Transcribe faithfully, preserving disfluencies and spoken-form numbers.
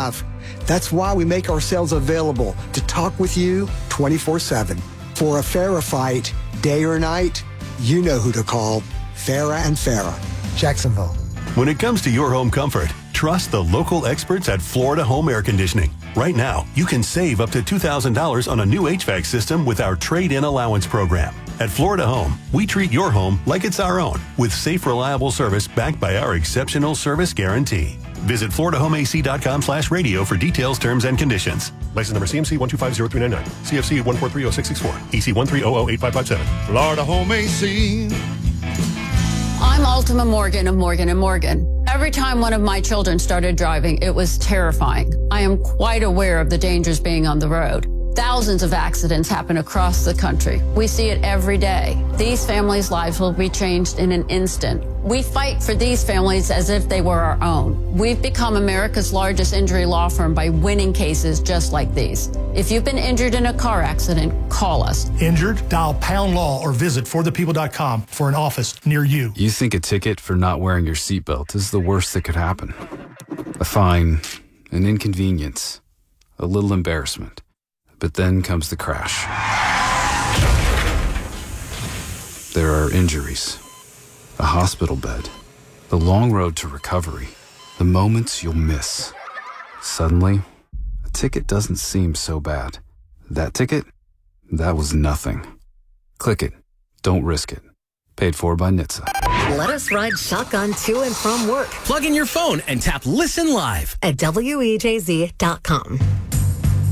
have. That's why we make ourselves available to talk with you twenty-four seven. For a Farah fight, day or night, you know who to call. Farah and Farah. Jacksonville. When it comes to your home comfort, trust the local experts at Florida Home Air Conditioning. Right now, you can save up to two thousand dollars on a new H V A C system with our trade-in allowance program. At Florida Home, we treat your home like it's our own with safe, reliable service backed by our exceptional service guarantee. Visit florida home a c dot com slash radio for details, terms, and conditions. License number C M C one two five zero three nine nine. C F C one four three zero six six four. E C one three zero zero eight five five seven. Florida Home A C. I'm Ultima Morgan of Morgan and Morgan. Every time one of my children started driving, it was terrifying. I am quite aware of the dangers being on the road. Thousands of accidents happen across the country. We see it every day. These families' lives will be changed in an instant. We fight for these families as if they were our own. We've become America's largest injury law firm by winning cases just like these. If you've been injured in a car accident, call us. Injured? Dial pound law or visit for the people dot com for an office near you. You think a ticket for not wearing your seatbelt is the worst that could happen. A fine, an inconvenience, a little embarrassment. But then comes the crash. There are injuries, a hospital bed, the long road to recovery, the moments you'll miss. Suddenly, a ticket doesn't seem so bad. That ticket? That was nothing. Click it. Don't risk it. Paid for by N H T S A. Let us ride shotgun to and from work. Plug in your phone and tap Listen Live at W E J Z dot com.